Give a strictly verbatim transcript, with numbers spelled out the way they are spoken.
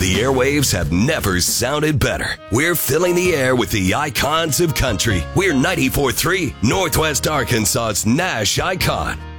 The airwaves have never sounded better. We're filling the air with the icons of country. We're ninety-four point three, Northwest Arkansas's Nash Icon.